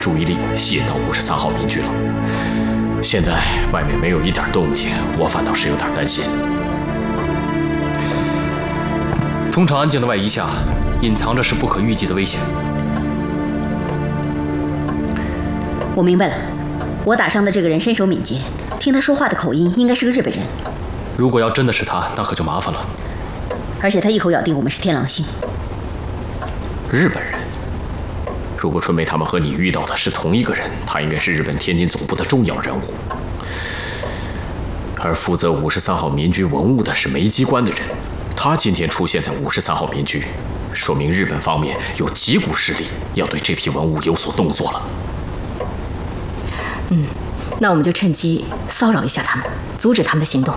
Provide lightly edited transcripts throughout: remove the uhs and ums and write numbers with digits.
注意力吸引到53号民居了。现在外面没有一点动静，我反倒是有点担心。通常安静的外衣下，隐藏着是不可预计的危险。 我明白了，我打伤的这个人身手敏捷，听他说话的口音应该是个日本人。 如果要真的是他，那可就麻烦了。 而且他一口咬定我们是天狼星。 日本人？如果春梅他们和你遇到的是同一个人，他应该是日本天津总部的重要人物。而负责53号民居文物的是梅机关的人，他今天出现在53号民居，说明日本方面有几股势力要对这批文物有所动作了。 那我们就趁机骚扰一下他们，阻止他们的行动。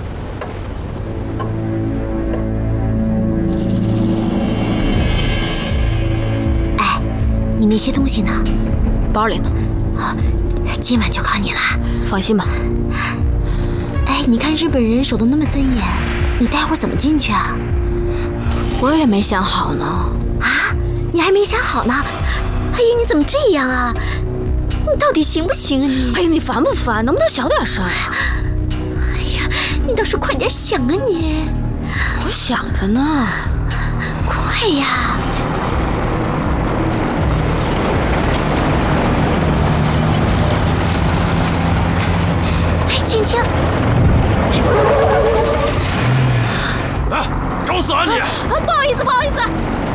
哎，你那些东西呢？ 包里呢。 今晚就靠你了， 放心吧。 哎，你看日本人守得那么森严，你待会儿怎么进去啊？ 我也没想好呢。 啊，你还没想好呢？哎呀，你怎么这样啊？你到底行不行啊你？ 哎呀，你烦不烦？能不能小点声啊？ 哎呀，你倒是快点想啊你！ 我想着呢。 快呀！哎，青青！ 哎，找死啊你！ 不好意思，不好意思。